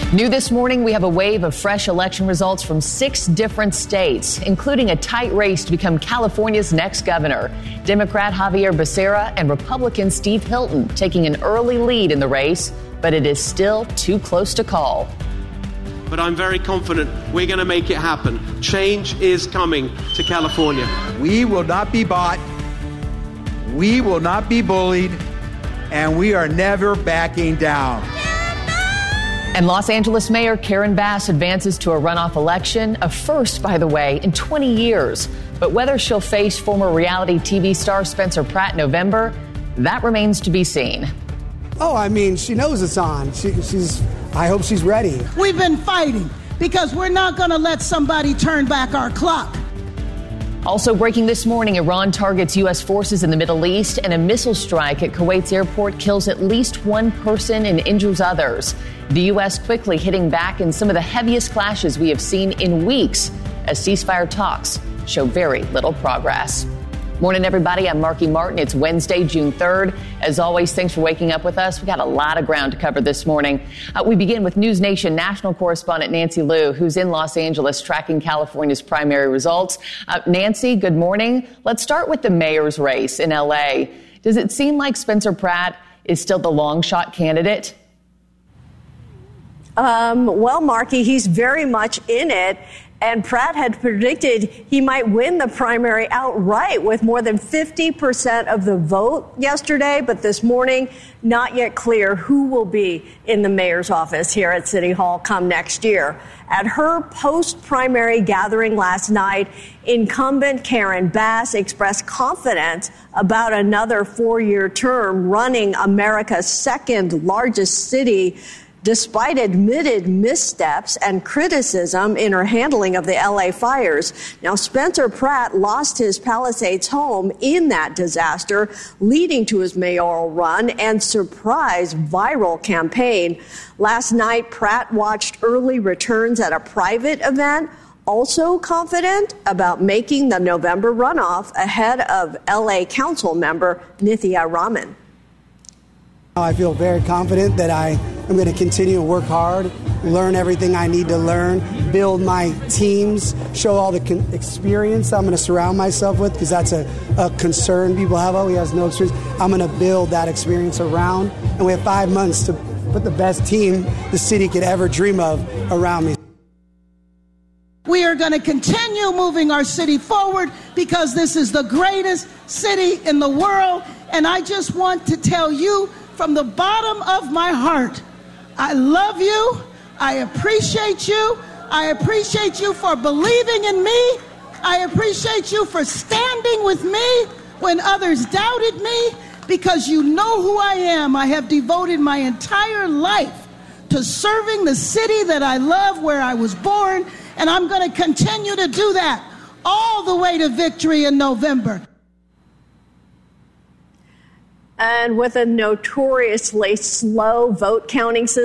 New this morning, we have a wave of fresh election results from 6 different states, including a tight race to become California's next governor. Democrat Javier Becerra and Republican Steve Hilton taking an early lead in the race, but it is still too close to call. But I'm very confident we're going to make it happen. Change is coming to California. We will not be bought. We will not be bullied. And we are never backing down. And Los Angeles Mayor Karen Bass advances to a runoff election, a first, by the way, in 20 years. But whether she'll face former reality TV star Spencer Pratt in November, that remains to be seen. Oh, I mean, she knows it's on. I hope she's ready. We've been fighting because we're not going to let somebody turn back our clock. Also breaking this morning, Iran targets U.S. forces in the Middle East, and a missile strike at Kuwait's airport kills at least one person and injures others. The U.S. quickly hitting back in some of the heaviest clashes we have seen in weeks as ceasefire talks show very little progress. Morning, everybody. I'm Marky Martin. It's Wednesday, June 3rd. As always, thanks for waking up with us. We got a lot of ground to cover this morning. We begin with News Nation national correspondent Nancy Liu, who's in Los Angeles tracking California's primary results. Nancy, good morning. Let's start with the mayor's race in L.A. Does it seem like Spencer Pratt is still the long shot candidate? Well, Marky, he's very much in it. And Pratt had predicted he might win the primary outright with more than 50% of the vote yesterday. But this morning, not yet clear who will be in the mayor's office here at City Hall come next year. At her post-primary gathering last night, incumbent Karen Bass expressed confidence about another 4-year term running America's second largest city, despite admitted missteps and criticism in her handling of the L.A. fires. Now, Spencer Pratt lost his Palisades home in that disaster, leading to his mayoral run and surprise viral campaign. Last night, Pratt watched early returns at a private event, also confident about making the November runoff ahead of L.A. Council member Nithya Raman. I feel very confident that I am going to continue to work hard, learn everything I need to learn, build my teams, show all the experience I'm going to surround myself with, because that's a concern people have. Oh, he has no experience. I'm going to build that experience around, and we have 5 months to put the best team the city could ever dream of around me. We are going to continue moving our city forward because this is the greatest city in the world. And I just want to tell you from the bottom of my heart, I love you. I appreciate you. I appreciate you for believing in me. I appreciate you for standing with me when others doubted me, because you know who I am. I have devoted my entire life to serving the city that I love, where I was born, and I'm going to continue to do that all the way to victory in November. And with a notoriously slow vote counting system,